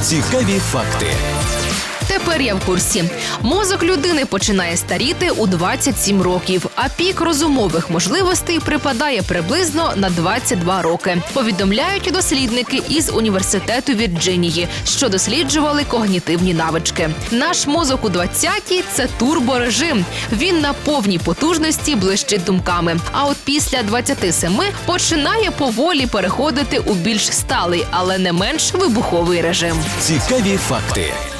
Цікаві факти. Тепер я в курсі. Мозок людини починає старіти у 27 років, а пік розумових можливостей припадає приблизно на 22 роки. Повідомляють дослідники із Університету Вірджинії, що досліджували когнітивні навички. Наш мозок у 20-ті – це турборежим. Він на повній потужності блищить думками. А от після 27 починає поволі переходити у більш сталий, але не менш вибуховий режим. Цікаві факти.